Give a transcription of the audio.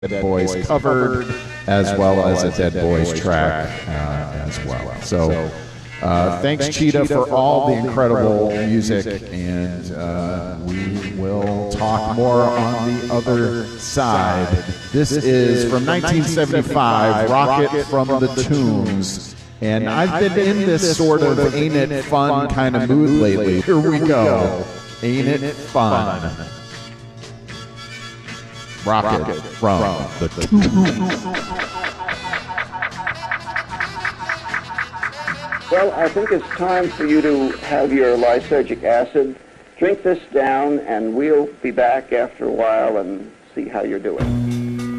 Dead Boys covered, as well as a Dead Boys track as well. So thanks, Cheetah, for all the incredible music, and we will talk more on the other side. This is from 1975, Rocket from the Tombs. And I've been in this sort of ain't it fun kind of mood lately. Here we go. Ain't it fun? Rocket from the Tombs. Well, I think it's time for you to have your lysergic acid. Drink this down, and we'll be back after a while and see how you're doing.